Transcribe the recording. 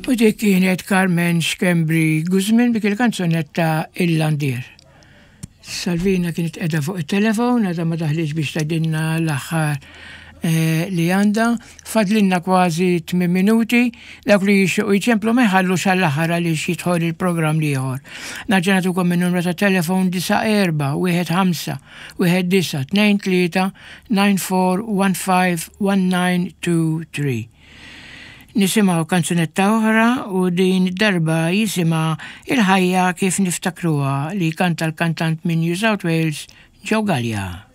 U dik kienet Carmen Xkembri Guzmin bik il-kanzunetta Il-Landier. Salvina kienet edha fuq il-telefon, edha ma daħliġ biex tadinna l-axħar li għanda, fadlinna kważi 8 minuti, dak li jixuq jċemplu ma jħallu xall-axħar li jitħol il-program li jħor. Naġġanatukom minn numru ta' telefon 94-15-23-94-15-1923. Nisimaw kanzunetta oħra u din darba jisima il-ħajja kif niftakruha li kanta l-kantant minn New South Wales, Joe Gallia.